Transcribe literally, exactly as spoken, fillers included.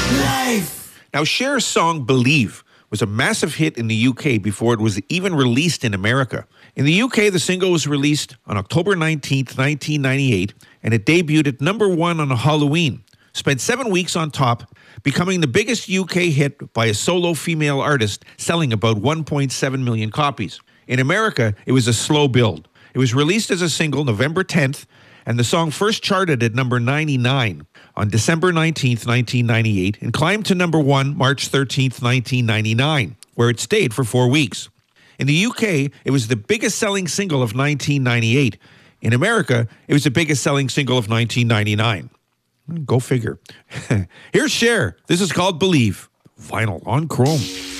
Life. Now, Cher's song Believe was a massive hit in the U K before it was even released in America. In the U K, the single was released on October nineteenth, nineteen ninety-eight, and it debuted at number one on Halloween. Spent seven weeks on top, becoming the biggest U K hit by a solo female artist, selling about one point seven million copies. In America, it was a slow build. It was released as a single November tenth, and the song first charted at number ninety-nine on December nineteenth, nineteen ninety-eight, and climbed to number one March thirteenth, nineteen ninety-nine, where it stayed for four weeks. In the U K, it was the biggest selling single of nineteen ninety-eight. In America, it was the biggest selling single of nineteen ninety-nine. Go figure. Here's Cher. This is called Believe. Vinyl on Chrome.